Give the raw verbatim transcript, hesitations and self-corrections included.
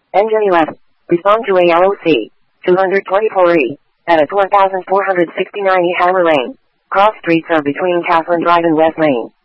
Engine eleven. Respond to A L O C. two twenty-four E. Edit one thousand four hundred sixty-nine E Hammer Lane. Cross streets are between Catherine Drive and West Lane.